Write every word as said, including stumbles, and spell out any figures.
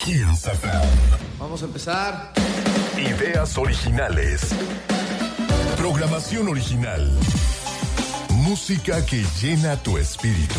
Kills F M. Vamos a empezar. Ideas originales. Programación original. Música que llena tu espíritu.